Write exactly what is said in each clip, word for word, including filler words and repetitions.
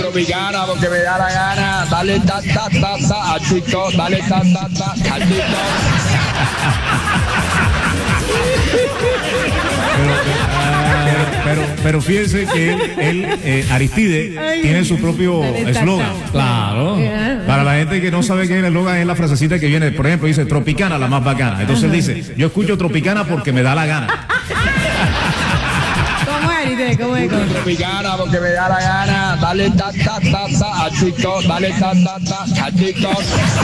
Tropicana porque me da la gana, dale ta ta ta ta al TikTok, dale ta ta ta al TikTok. Pero, pero, pero, pero fíjense que él, él eh, Aristide, Ay, tiene su propio eslogan. Claro. Para la gente que no sabe qué es el eslogan, es la frasecita que viene, por ejemplo, dice Tropicana, la más bacana. Entonces él dice, yo escucho Tropicana porque me da la gana. ¿Cómo es, Aristide? ¿Cómo es? Tropicana porque me da la gana, dale ta ta ta ta al TikTok, dale ta ta ta al TikTok.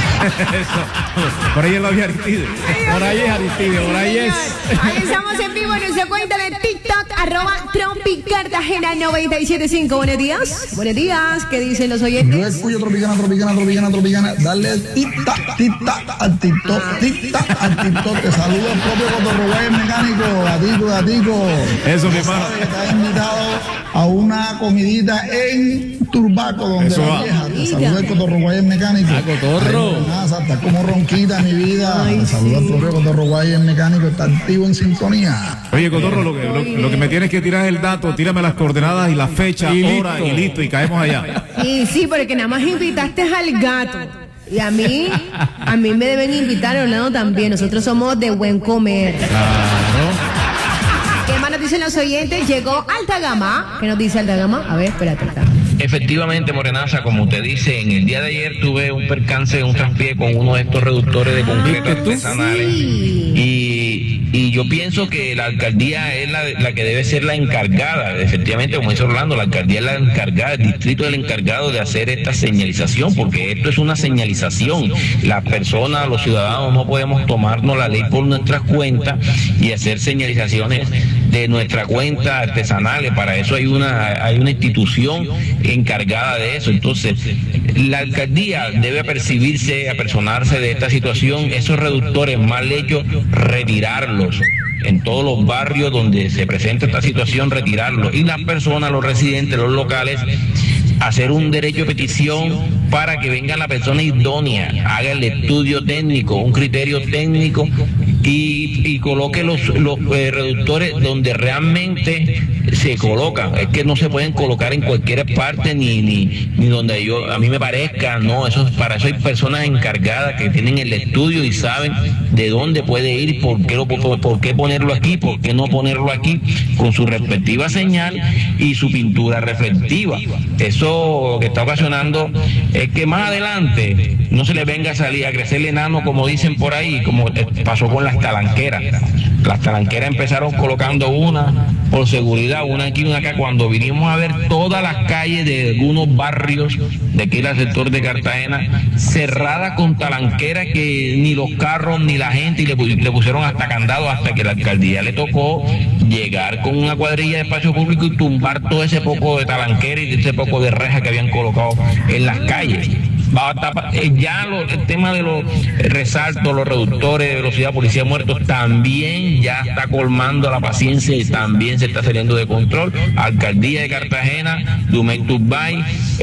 Eso. Por ahí es la vía Aristide. Por ahí es Aristide, por ahí es. Ahí estamos en vivo en nuestra cuenta de TikTok, arroba Tropicartagena noventa y siete punto cinco. Buenos días. Buenos días. ¿Qué dicen los oyentes? Yo escucho Tropicana, Tropicana, Tropicana, Tropicana. Dale tic-tac, tic-tac al TikTok, tic-tac al TikTok. Te saluda el propio Cotorro el mecánico, gatico, gatico. Eso, mi hermano. Que te ha invitado a una comidita en Turbaco, donde Eso la va. vieja. Te saluda el Cotorro el mecánico. Ah, Cotorro. Está como ronquita mi vida. Ay, te saluda sí. el propio Cotorro el mecánico. Está activo en sintonía. Oye, Cotorro, lo que, lo, lo que me tienes que tirar es el dato, tírame las coordenadas y la fecha, Y hora listo. y listo, y caemos allá. Sí, sí, porque nada más invitaste al gato. Y a mí, a mí me deben invitar a Orlando también. Nosotros somos de buen comer. Claro. ¿Qué más nos dicen los oyentes? Llegó Alta Gama. ¿Qué nos dice Alta Gama? A ver, espérate acá. Efectivamente, Morenaza, como usted dice, en el día de ayer tuve un percance, un traspié con uno de estos reductores de concreto artesanales. Sí. Y, y yo pienso que la alcaldía es la, la que debe ser la encargada. Efectivamente, como dice Orlando, la alcaldía es la encargada, el distrito es el encargado de hacer esta señalización, porque esto es una señalización. Las personas, los ciudadanos, no podemos tomarnos la ley por nuestras cuentas y hacer señalizaciones de nuestra cuenta artesanales. Para eso hay una, hay una institución encargada de eso. Entonces, la alcaldía debe apercibirse, apersonarse de esta situación. Esos reductores mal hechos, retirarlos en todos los barrios donde se presenta esta situación, retirarlos, y las personas, los residentes, los locales, hacer un derecho de petición para que venga la persona idónea, haga el estudio técnico, un criterio técnico, y, y coloque los, los eh, reductores donde realmente se colocan. Es que no se pueden colocar en cualquier parte ni, ni, ni donde yo a mí me parezca. No, eso, para eso hay personas encargadas que tienen el estudio y saben de dónde puede ir, por qué, lo, por, por qué ponerlo aquí, por qué no ponerlo aquí, con su respectiva señal y su pintura reflectiva. Eso lo que está ocasionando es que más adelante no se le venga a salir a crecer el enano, como dicen por ahí, como pasó con las talanqueras. Las talanqueras empezaron colocando una por seguridad, una aquí, una acá. Cuando vinimos a ver todas las calles de algunos barrios de aquí del sector de Cartagena cerradas con talanqueras, que ni los carros ni la gente, y le, le pusieron hasta candado, hasta que la alcaldía le tocó llegar con una cuadrilla de espacio público y tumbar todo ese poco de talanquera y ese poco de reja que habían colocado en las calles. Va a tapar, eh, ya lo, el tema de los resaltos, los reductores de velocidad, policía muertos, también ya está colmando la paciencia y también se está saliendo de control. Alcaldía de Cartagena, Dumec Turbay,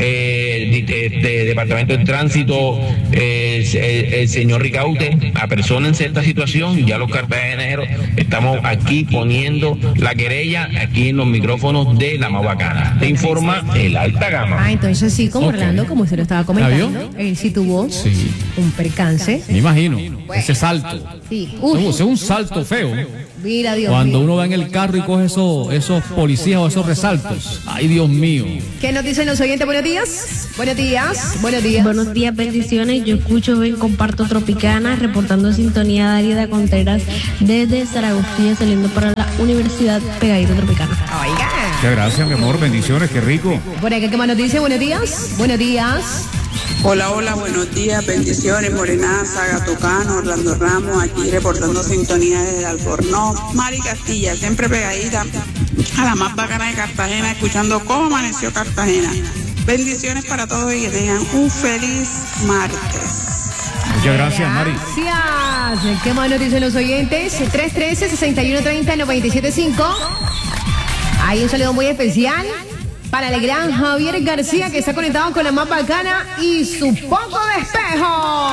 eh, este, Departamento de Tránsito, eh, el, el señor Ricaute, apersónense esta situación. Ya los cartageneros estamos aquí poniendo la querella aquí en los micrófonos de La Más Bacana. Te informa el Alta Gama. Ah, entonces sí, como Ok. Orlando, como se lo estaba comentando, ¿La él sí tuvo Sí. un percance. Me imagino. Ese salto. Sí. Ese Uy, es un salto feo. mira, Dios Cuando mío. uno va en el carro y coge esos, esos policías o esos resaltos. Ay, Dios mío. ¿Qué nos dicen los oyentes? Buenos días. Buenos días. Buenos días. Buenos días, bendiciones. Yo escucho, ven, comparto Tropicana, reportando sintonía de Ariada Contreras desde Zaragostía, saliendo para la Universidad Pegadito Tropicana. Oiga. Muchas gracias, mi amor. Bendiciones, qué rico. Por acá, ¿qué más nos dice? Buenos días. Buenos días. Hola, hola, buenos días, bendiciones, Morenaza, Gatucano, Orlando Ramos, aquí reportando sintonía desde Albornoz. Mari Castilla, siempre pegadita a La Más Bacana de Cartagena, escuchando cómo amaneció Cartagena. Bendiciones para todos y que tengan un feliz martes. Muchas gracias, Mari. Gracias. ¿Qué más nos dicen los oyentes? tres uno tres, seis uno tres cero, nueve siete cinco. Hay un saludo muy especial para el gran Javier García, que está conectado con La Más Bacana y su poco de espejo.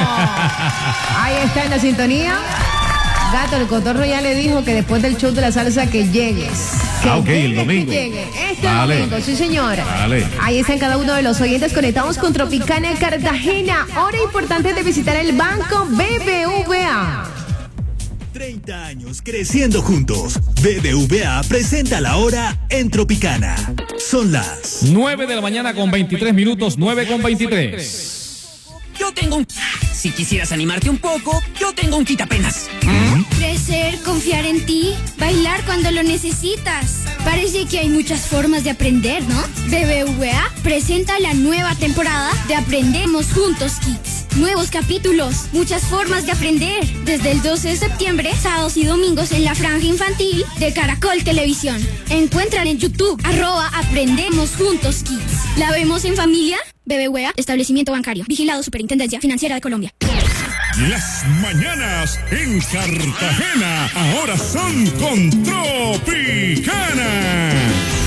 Ahí está en la sintonía. Gato, el cotorro ya le dijo que después del show de la salsa que llegues. Ah, ok, llegue, el domingo. que llegue. Este Vale. domingo, sí señora. Vale. Ahí están cada uno de los oyentes conectados con Tropicana Cartagena. Hora importante de visitar el banco B B V A. treinta años creciendo juntos. B B V A presenta la hora en Tropicana. Son las nueve de la mañana con veintitrés minutos, nueve con veintitrés. Yo tengo un... Si quisieras animarte un poco, yo tengo un quitapenas. ¿Mm? Crecer, confiar en ti, bailar cuando lo necesitas. Parece que hay muchas formas de aprender, ¿no? B B V A presenta la nueva temporada de Aprendemos Juntos Kids. Nuevos capítulos, muchas formas de aprender. Desde el doce de septiembre, sábados y domingos en la franja infantil de Caracol Televisión. Encuentran en YouTube, arroba Aprendemos Juntos Kids. ¿La vemos en familia? B B V A, establecimiento bancario. Vigilado Superintendencia Financiera de Colombia. Las mañanas en Cartagena ahora son con Tropicana.